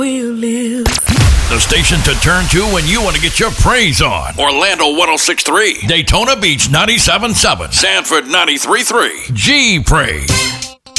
We'll live. The station to turn to when you want to get your praise on. Orlando 106.3, Daytona Beach 97.7, Sanford 93.3. G Praise.